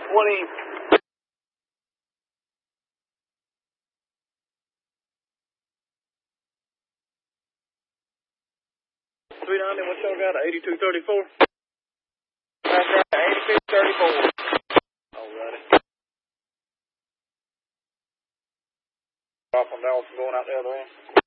390, what y'all got? 8234? That's right, 8234. Alrighty. Off on Dallas going out the other end.